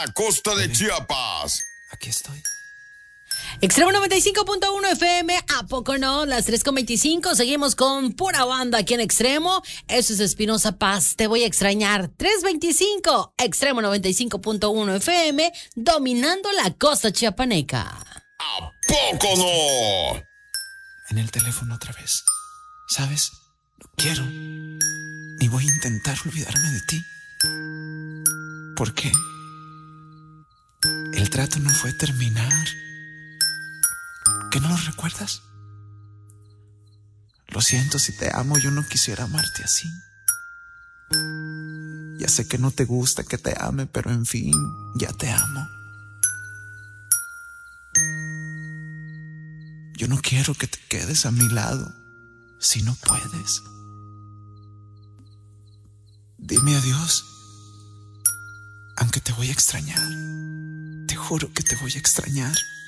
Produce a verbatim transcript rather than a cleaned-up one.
La costa de Chiapas. Aquí estoy. Extremo noventa y cinco punto uno F M, ¿a poco no? Las tres con veinticinco, seguimos con pura banda aquí en Extremo. Eso es Espinosa Paz, te voy a extrañar. tres veinticinco, Extremo noventa y cinco punto uno F M, dominando la costa chiapaneca. ¿A poco no? En el teléfono otra vez. ¿Sabes? No quiero. Ni voy a intentar olvidarme de ti. ¿Por qué? El trato no fue terminar. ¿Que no lo recuerdas? Lo siento si te amo, yo no quisiera amarte así. Ya sé que no te gusta que te ame, pero en fin, ya te amo. Yo no quiero que te quedes a mi lado si no puedes. Dime adiós, aunque te voy a extrañar. Te juro que te voy a extrañar.